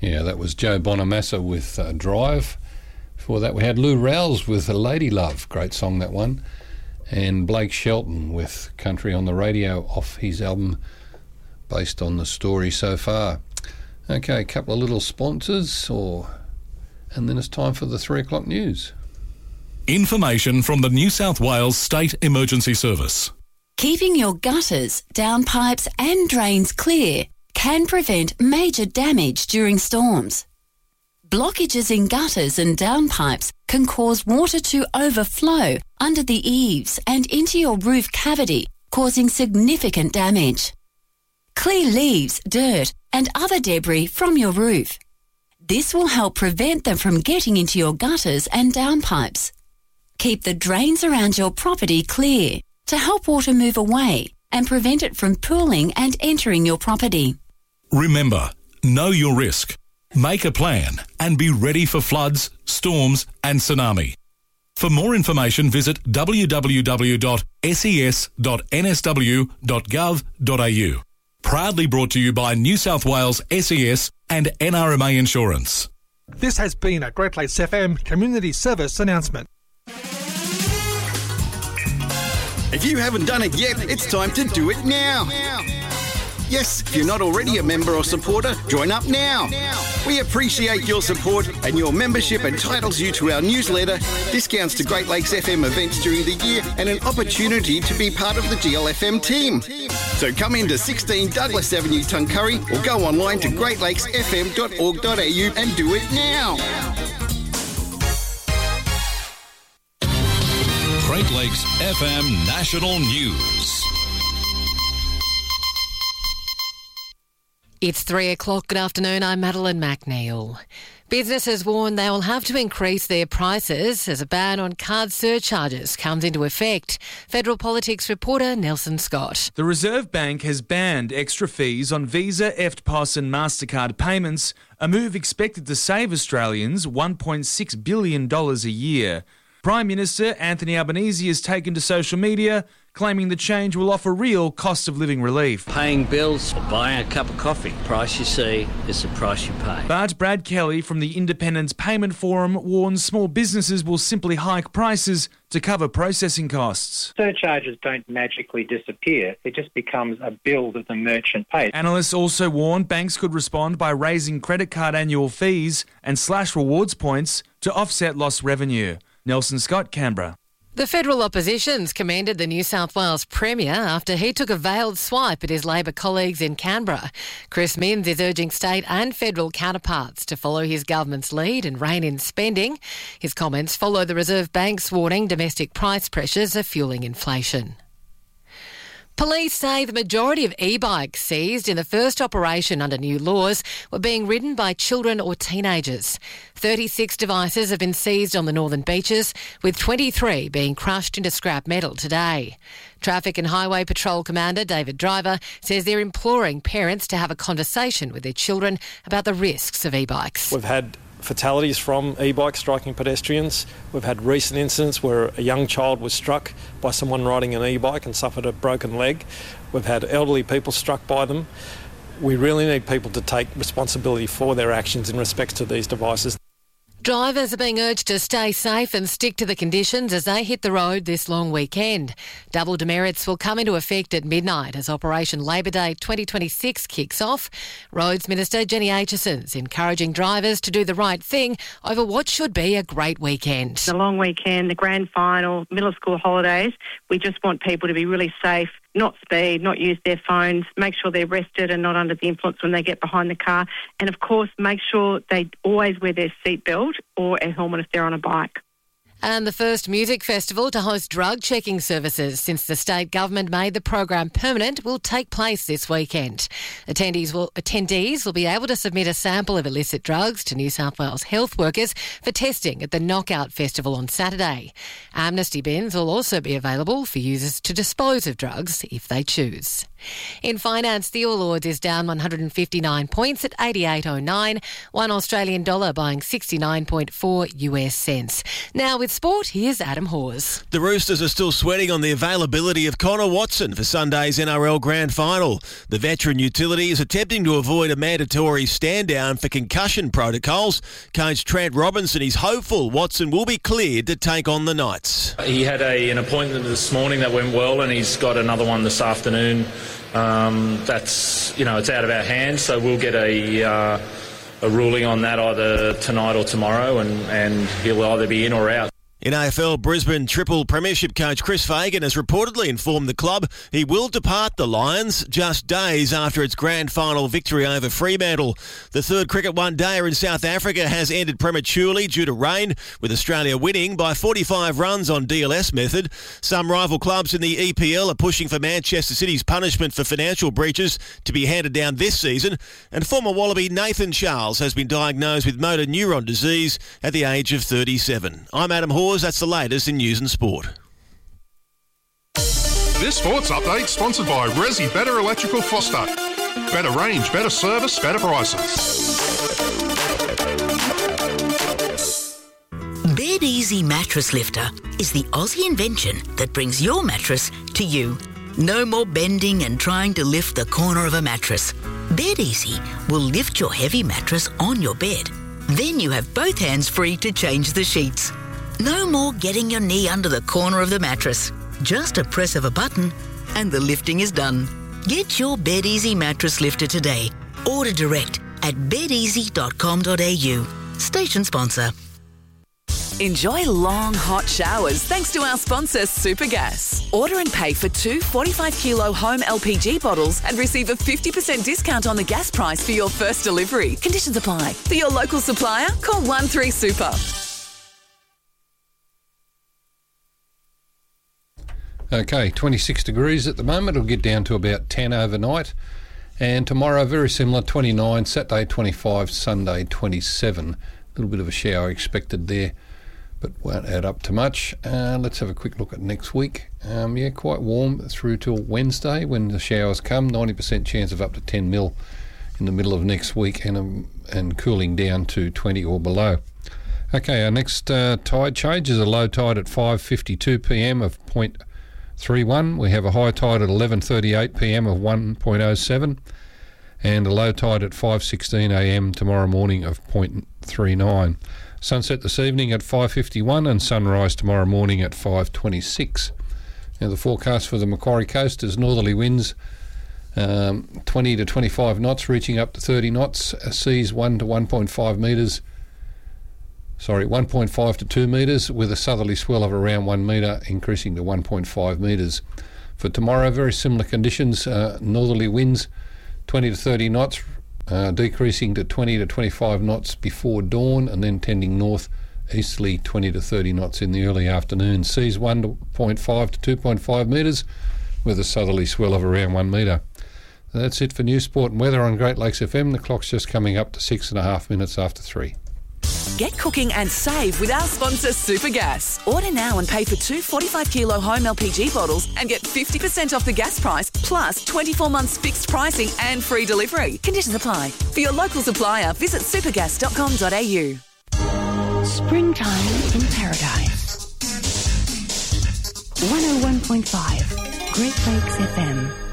Yeah, that was Joe Bonamassa with Drive. Before that we had Lou Rawls with Lady Love, great song that one. And Blake Shelton with Country on the Radio off his album Based on the Story So Far. Okay, a couple of little sponsors, and then it's time for the 3 o'clock news. Information from the New South Wales State Emergency Service. Keeping your gutters, downpipes and drains clear can prevent major damage during storms. Blockages in gutters and downpipes can cause water to overflow under the eaves and into your roof cavity, causing significant damage. Clear leaves, dirt and other debris from your roof. This will help prevent them from getting into your gutters and downpipes. Keep the drains around your property clear to help water move away and prevent it from pooling and entering your property. Remember, know your risk, make a plan and be ready for floods, storms and tsunami. For more information, visit www.ses.nsw.gov.au. Proudly brought to you by New South Wales SES and NRMA Insurance. This has been a Great Lakes FM Community Service announcement. If you haven't done it yet, it's time to do it now. Yes, if you're not already a member or supporter, join up now. We appreciate your support, and your membership entitles you to our newsletter, discounts to Great Lakes FM events during the year, and an opportunity to be part of the GLFM team. So come into 16 Douglas Avenue, Tuncurry, or go online to greatlakesfm.org.au and do it now. Great Lakes FM National News. It's 3 o'clock. Good afternoon. I'm Madeline McNeil. Businesses warn they will have to increase their prices as a ban on card surcharges comes into effect. Federal Politics reporter Nelson Scott. The Reserve Bank has banned extra fees on Visa, EFTPOS and MasterCard payments, a move expected to save Australians $1.6 billion a year. Prime Minister Anthony Albanese has taken to social media, claiming the change will offer real cost of living relief. Paying bills or buying a cup of coffee. Price you see is the price you pay. But Brad Kelly from the Independence Payment Forum warns small businesses will simply hike prices to cover processing costs. Surcharges don't magically disappear. It just becomes a bill that the merchant pays. Analysts also warn banks could respond by raising credit card annual fees and slash rewards points to offset lost revenue. Nelson Scott, Canberra. The federal opposition's commended the New South Wales Premier after he took a veiled swipe at his Labor colleagues in Canberra. Chris Minns is urging state and federal counterparts to follow his government's lead and rein in spending. His comments follow the Reserve Bank's warning domestic price pressures are fueling inflation. Police say the majority of e-bikes seized in the first operation under new laws were being ridden by children or teenagers. 36 devices have been seized on the northern beaches, with 23 being crushed into scrap metal today. Traffic and Highway Patrol Commander David Driver says they're imploring parents to have a conversation with their children about the risks of e-bikes. We've had fatalities from e-bikes striking pedestrians. We've had recent incidents where a young child was struck by someone riding an e-bike and suffered a broken leg. We've had elderly people struck by them. We really need people to take responsibility for their actions in respect to these devices. Drivers are being urged to stay safe and stick to the conditions as they hit the road this long weekend. Double demerits will come into effect at midnight as Operation Labor Day 2026 kicks off. Roads Minister Jenny Acheson's encouraging drivers to do the right thing over what should be a great weekend. The long weekend, the grand final, middle school holidays, we just want people to be really safe, not speed, not use their phones, make sure they're rested and not under the influence when they get behind the car. And of course, make sure they always wear their seatbelt or a helmet if they're on a bike. And the first music festival to host drug checking services since the state government made the program permanent will take place this weekend. Attendees will be able to submit a sample of illicit drugs to New South Wales health workers for testing at the Knockout Festival on Saturday. Amnesty bins will also be available for users to dispose of drugs if they choose. In finance, the All Ords is down 159 points at 88.09. One Australian dollar buying 69.4 US cents. Now with sport, here's Adam Hawes. The Roosters are still sweating on the availability of Connor Watson for Sunday's NRL Grand Final. The veteran utility is attempting to avoid a mandatory stand-down for concussion protocols. Coach Trent Robinson is hopeful Watson will be cleared to take on the Knights. He had an appointment this morning that went well, and he's got another one this afternoon. It's out of our hands, so we'll get a ruling on that either tonight or tomorrow, and he'll either be in or out. In AFL, Brisbane Triple Premiership coach Chris Fagan has reportedly informed the club he will depart the Lions just days after its grand final victory over Fremantle. The third cricket one-dayer in South Africa has ended prematurely due to rain, with Australia winning by 45 runs on DLS method. Some rival clubs in the EPL are pushing for Manchester City's punishment for financial breaches to be handed down this season, and former Wallaby Nathan Charles has been diagnosed with motor neuron disease at the age of 37. I'm Adam Hawes. That's the latest in news and sport. This sports update sponsored by Resi Better Electrical Foster. Better range, better service, better prices. Bed Easy Mattress Lifter is the Aussie invention that brings your mattress to you. No more bending and trying to lift the corner of a mattress. Bed Easy will lift your heavy mattress on your bed. Then you have both hands free to change the sheets. No more getting your knee under the corner of the mattress. Just a press of a button and the lifting is done. Get your Bed Easy mattress lifter today. Order direct at bedeasy.com.au. Station sponsor. Enjoy long, hot showers thanks to our sponsor, Supergas. Order and pay for 2 45-kilo home LPG bottles and receive a 50% discount on the gas price for your first delivery. Conditions apply. For your local supplier, call 13-SUPER. Okay, 26 degrees at the moment. It'll get down to about 10 overnight. And tomorrow, very similar, 29, Saturday 25, Sunday 27. A little bit of a shower expected there, but won't add up to much. Let's have a quick look at next week. Quite warm through till Wednesday when the showers come. 90% chance of up to 10 mil in the middle of next week, and cooling down to 20 or below. Okay, our next tide change is a low tide at 5:52 p.m. of 0.31. We have a high tide at 11:38 p.m. of 1.07, and a low tide at 5:16 a.m. tomorrow morning of 0.39. Sunset this evening at 5:51 and sunrise tomorrow morning at 5:26. Now the forecast for the Macquarie Coast is northerly winds 20 to 25 knots, reaching up to 30 knots. Seas 1 to 1.5 metres. 1.5 to 2 metres, with a southerly swell of around 1 metre, increasing to 1.5 metres. For tomorrow, very similar conditions. Northerly winds 20 to 30 knots, decreasing to 20 to 25 knots before dawn, and then tending north easterly 20 to 30 knots in the early afternoon. Seas 1.5 to 2.5 metres, with a southerly swell of around 1 metre. That's it for news, sport and weather on Great Lakes FM. The clock's just coming up to 6.5 minutes after 3. Get cooking and save with our sponsor, Supergas. Order now and pay for 2 45-kilo home LPG bottles and get 50% off the gas price, plus 24 months fixed pricing and free delivery. Conditions apply. For your local supplier, visit supergas.com.au. Springtime in paradise. 101.5 Great Lakes FM.